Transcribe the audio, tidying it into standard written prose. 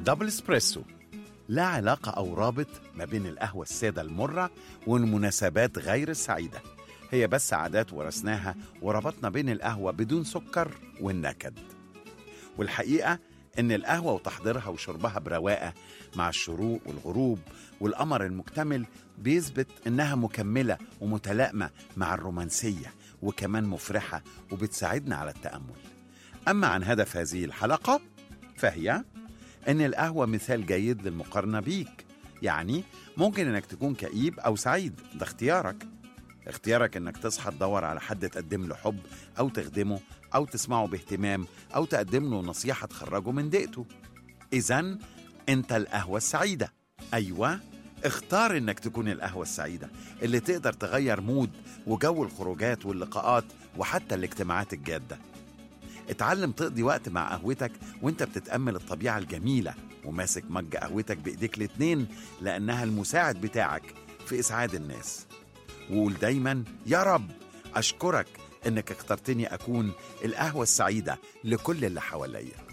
دبل اسبريسو لا علاقة أو رابط ما بين القهوة السادة المرة والمناسبات غير السعيدة، هي بس عادات ورثناها وربطنا بين القهوة بدون سكر والنكد. والحقيقة إن القهوة وتحضيرها وشربها برواقة مع الشروق والغروب والقمر المكتمل بيثبت إنها مكملة ومتلائمة مع الرومانسية، وكمان مفرحة وبتساعدنا على التأمل. أما عن هدف هذه الحلقة فهي إن القهوة مثال جيد للمقارنة بيك، يعني ممكن إنك تكون كئيب أو سعيد، ده اختيارك إنك تصحى تدور على حد تقدم له حب أو تخدمه أو تسمعه باهتمام أو تقدم له نصيحة تخرجه من ضيقته. إذن أنت القهوة السعيدة. أيوة، اختار إنك تكون القهوة السعيدة اللي تقدر تغير مود وجو الخروجات واللقاءات وحتى الاجتماعات الجادة. اتعلم تقضي وقت مع قهوتك وانت بتتأمل الطبيعة الجميلة وماسك مج قهوتك بإيديك الاتنين، لأنها المساعد بتاعك في إسعاد الناس. وقول دايما يا رب أشكرك إنك اخترتني أكون القهوة السعيدة لكل اللي حواليا.